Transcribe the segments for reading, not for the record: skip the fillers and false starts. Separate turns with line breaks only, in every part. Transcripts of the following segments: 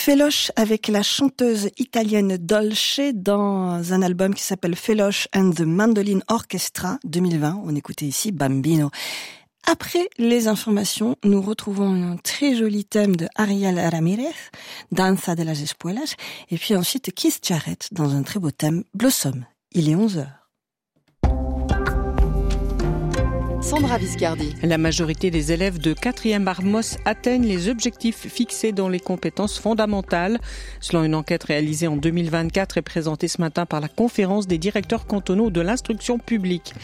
Feloche avec la chanteuse italienne Dolce dans un album qui s'appelle Feloche and the Mandolin Orchestra 2020. On écoutait ici Bambino. Après les informations, nous retrouvons un très joli thème de Ariel Ramirez, Danza de las Espuelas, et puis ensuite Keith Jarrett dans un très beau thème, Blossom. Il est 11h.
Sandra Viscardi.
La majorité des élèves de 4e Armos atteignent les objectifs fixés dans les compétences fondamentales. Selon une enquête réalisée en 2024 et présentée ce matin par la conférence des directeurs cantonaux de l'instruction publique,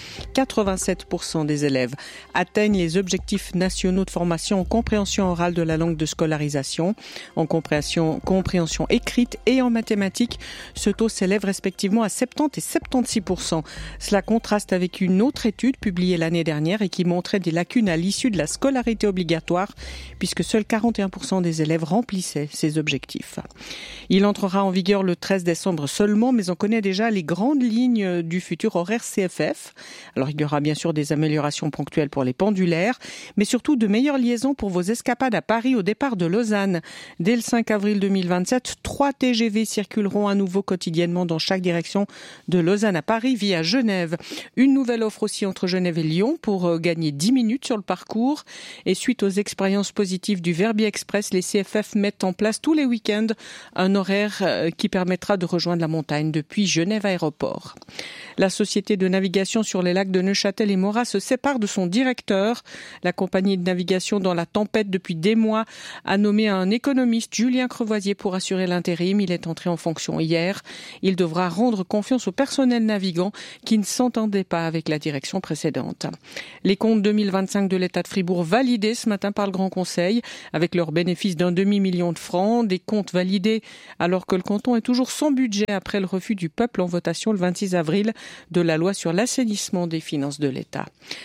87% des élèves atteignent les objectifs nationaux de formation en compréhension orale de la langue de scolarisation, en compréhension écrite et en mathématiques. Ce taux s'élève respectivement à 70 et 76%. Cela contraste avec une autre étude publiée l'année dernière et qui montrait des lacunes à l'issue de la scolarité obligatoire, puisque seuls 41% des élèves remplissaient ces objectifs. Il entrera en vigueur le 13 décembre seulement, mais on connaît déjà les grandes lignes du futur horaire CFF. Alors il y aura bien sûr des améliorations ponctuelles pour les pendulaires, mais surtout de meilleures liaisons pour vos escapades à Paris au départ de Lausanne. Dès le 5 avril 2027, 3 TGV circuleront à nouveau quotidiennement dans chaque direction de Lausanne à Paris via Genève. Une nouvelle offre aussi entre Genève et Lyon pour gagner 10 minutes sur le parcours. Et suite aux expériences positives du Verbier Express, les CFF mettent en place tous les week-ends un horaire qui permettra de rejoindre la montagne depuis Genève Aéroport. La société de navigation sur les lacs de Neuchâtel et Morat se sépare de son directeur. La compagnie de navigation dans la tempête depuis des mois a nommé un économiste, Julien Crevoisier, pour assurer l'intérim. Il est entré en fonction hier. Il devra rendre confiance au personnel navigant qui ne s'entendait pas avec la direction précédente. Les comptes 2025 de l'État de Fribourg validés ce matin par le Grand Conseil avec leur bénéfice d'un demi-million de francs. Des comptes validés alors que le canton est toujours sans budget après le refus du peuple en votation le 26 avril de la loi sur l'assainissement des finances de l'État.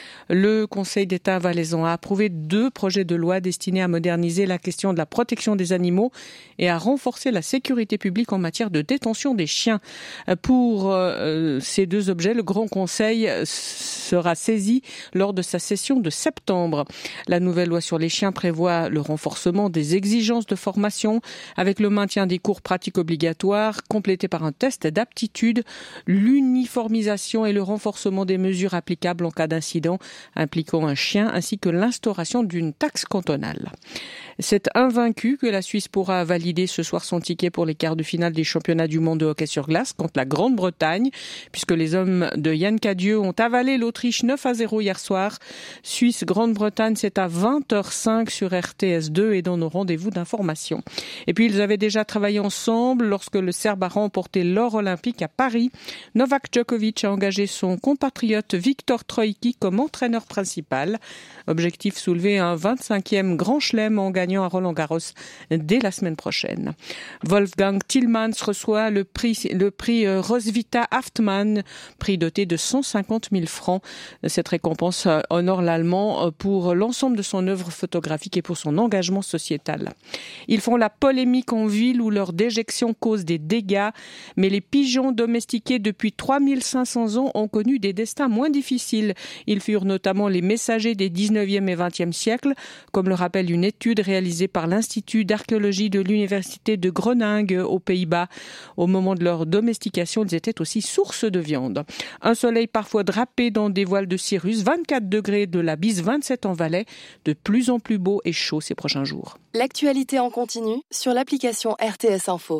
Le Conseil d'État valaisan a approuvé 2 projets de loi destinés à moderniser la question de la protection des animaux et à renforcer la sécurité publique en matière de détention des chiens. Pour ces 2 objets, le Grand Conseil sera saisi lors de sa session de septembre. La nouvelle loi sur les chiens prévoit le renforcement des exigences de formation avec le maintien des cours pratiques obligatoires complétés par un test d'aptitude, l'uniformisation et le renforcement des mesures applicables en cas d'incident impliquant un chien ainsi que l'instauration d'une taxe cantonale. C'est invaincu que la Suisse pourra valider ce soir son ticket pour les quarts de finale des championnats du monde de hockey sur glace contre la Grande-Bretagne, puisque les hommes de Yann Cadieux ont avalé l'Autriche 9-0 hier soir. Suisse-Grande-Bretagne, c'est à 20h05 sur RTS2 et dans nos rendez-vous d'information. Et puis ils avaient déjà travaillé ensemble lorsque le Serbe a remporté l'or olympique à Paris. Novak Djokovic a engagé son compatriote Viktor Troicki comme entraîneur principal. Objectif soulever un 25e Grand Chelem en gagnant à Roland-Garros dès la semaine prochaine. Wolfgang Tillmans reçoit le prix Roswitha Haftmann, prix doté de 150 000 francs. Cette récompense honore l'Allemand pour l'ensemble de son œuvre photographique et pour son engagement sociétal. Ils font la polémique en ville où leur déjection cause des dégâts, mais les pigeons domestiqués depuis 3500 ans ont connu des destins moins difficiles. Ils furent notamment les messagers des 19e et 20e siècles, comme le rappelle une étude réalisée par l'Institut d'archéologie de l'Université de Groningue aux Pays-Bas. Au moment de leur domestication, ils étaient aussi source de viande. Un soleil parfois drapé dans des voiles de cirrus, 24 degrés de la bise, 27 en Valais, de plus en plus beau et chaud ces prochains jours.
L'actualité en continu sur l'application RTS Info.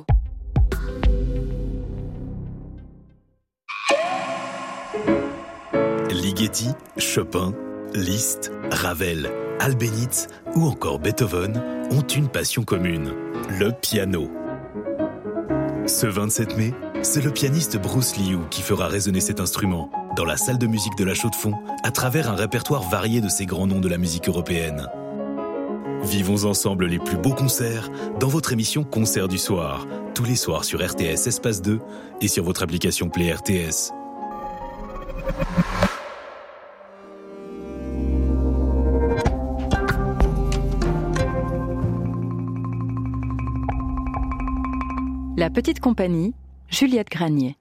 Ligeti, Chopin, Liszt, Ravel, Albéniz ou encore Beethoven ont une passion commune, le piano. Ce 27 mai, c'est le pianiste Bruce Liu qui fera résonner cet instrument dans la salle de musique de la Chaux-de-Fonds à travers un répertoire varié de ces grands noms de la musique européenne. Vivons ensemble les plus beaux concerts dans votre émission Concert du soir, tous les soirs sur RTS Espace 2 et sur votre application Play RTS.
La petite compagnie, Juliette Granier.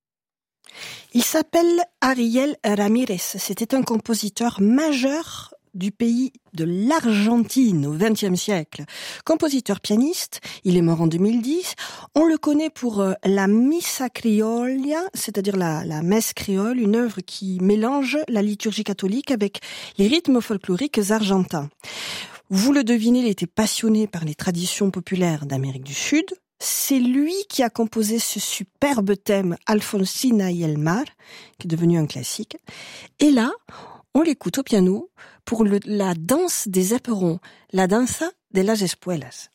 Il s'appelle Ariel Ramirez. C'était un compositeur majeur du pays de l'Argentine au XXe siècle. Compositeur pianiste, il est mort en 2010. On le connaît pour la Missa Criolla, c'est-à-dire la messe créole, une œuvre qui mélange la liturgie catholique avec les rythmes folkloriques argentins. Vous le devinez, il était passionné par les traditions populaires d'Amérique du Sud. C'est lui qui a composé ce superbe thème Alfonsina y el mar, qui est devenu un classique. Et là, on l'écoute au piano pour la danse des éperons, la danza de las espuelas.